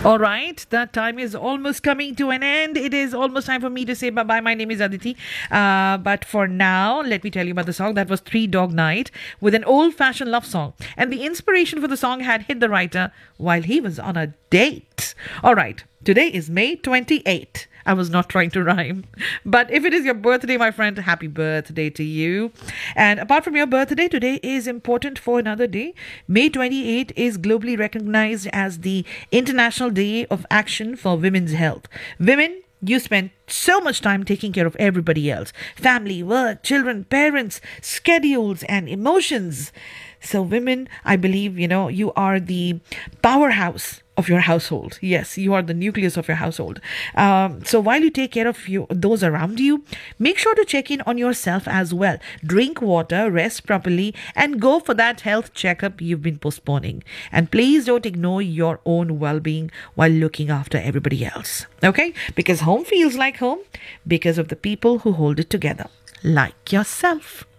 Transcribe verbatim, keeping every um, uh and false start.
All right, that time is almost coming to an end. It is almost time for me to say bye bye. My name is Aditi. Uh, but for now, let me tell you about the song. That was Three Dog Night with an old fashioned love song. And the inspiration for the song had hit the writer while he was on a date. All right, today is May twenty-eighth. I was not trying to rhyme. But if it is your birthday, my friend, happy birthday to you. And apart from your birthday, today is important for another day. May twenty-eighth is globally recognized as the International Day of Action for Women's Health. Women, you spend so much time taking care of everybody else. Family, work, children, parents, schedules, and emotions. So women, I believe, you know, you are the powerhouse of your household. Yes, you are the nucleus of your household. Um, so while you take care of you, those around you, make sure to check in on yourself as well. Drink water, rest properly, and go for that health checkup you've been postponing. And please don't ignore your own well-being while looking after everybody else. Okay? Because home feels like home because of the people who hold it together. Like yourself.